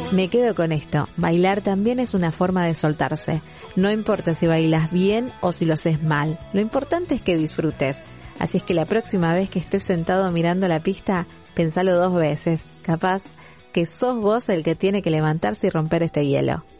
Me quedo con esto, bailar también es una forma de soltarse. No importa si bailas bien o si lo haces mal, lo importante es que disfrutes. Así es que la próxima vez que estés sentado mirando la pista, pensalo 2 veces, capaz que sos vos el que tiene que levantarse y romper este hielo.